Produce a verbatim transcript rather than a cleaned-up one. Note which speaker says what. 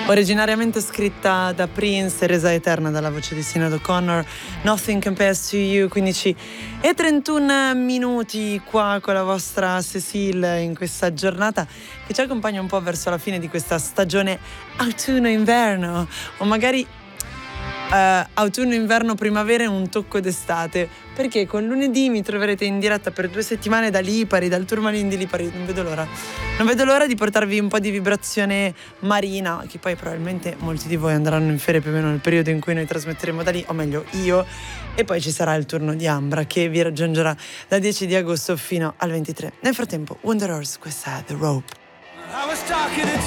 Speaker 1: Originariamente scritta da Prince e resa eterna dalla voce di Sinéad O'Connor, Nothing Compares to You. Quindici e trentuno minuti qua con la vostra Cécile in questa giornata che ci accompagna un po' verso la fine di questa stagione autunno-inverno, o magari Uh, autunno, inverno, primavera e un tocco d'estate, perché con lunedì mi troverete in diretta per due settimane da Lipari, dal Tourmaline di Lipari. Non vedo l'ora non vedo l'ora di portarvi un po' di vibrazione marina, che poi probabilmente molti di voi andranno in ferie più o meno nel periodo in cui noi trasmetteremo da lì, o meglio io, e poi ci sarà il turno di Ambra che vi raggiungerà dal dieci di agosto fino al ventitré. Nel frattempo Wonder Horse, questa è The Rope. I was talking to